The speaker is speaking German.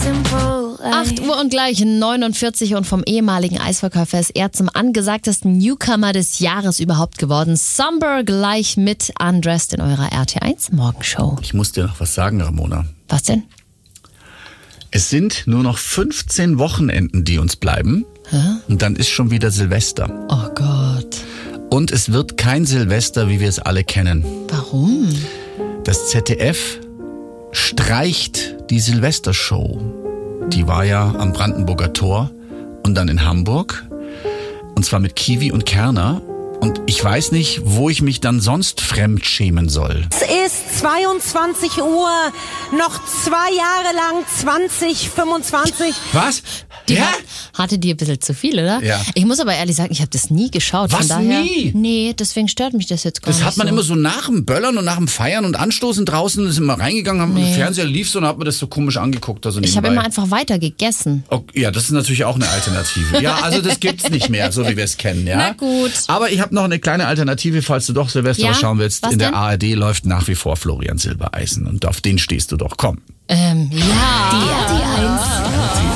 8 Uhr und gleich 49 und vom ehemaligen Eisverkäufer ist er zum angesagtesten Newcomer des Jahres überhaupt geworden. Somber gleich mit Undressed in eurer RT1 Morgenshow. Ich muss dir noch was sagen, Ramona. Was denn? Es sind nur noch 15 Wochenenden, die uns bleiben. Hä? Und dann ist schon wieder Silvester. Oh Gott. Und es wird kein Silvester, wie wir es alle kennen. Warum? Das ZDF streicht die Silvestershow. Die war ja am Brandenburger Tor und dann in Hamburg. Und zwar mit Kiwi und Kerner. Und ich weiß nicht, wo ich mich dann sonst fremdschämen soll. Es ist 22 Uhr, noch 2 Jahre lang 2025. Was? Die hatte die ein bisschen zu viel, oder? Ja. Ich muss aber ehrlich sagen, ich habe das nie geschaut. Was, von daher, nie? Nee, deswegen stört mich das jetzt gar nicht. Das hat man so. immer so nach dem Böllern und nach dem Feiern und Anstoßen draußen, sind wir reingegangen, haben den Fernseher lief so und hat man das so komisch angeguckt. Also Ich habe immer einfach weiter gegessen. Okay, ja, das ist natürlich auch eine Alternative. Ja, also das gibt's nicht mehr, so wie wir es kennen. Ja? Na gut. Aber ich habe noch eine kleine Alternative, falls du doch Silvester Ja? was schauen willst. Was In der denn? ARD läuft nach wie vor Florian Silbereisen und auf den stehst du doch. Komm. Ja. Die RT1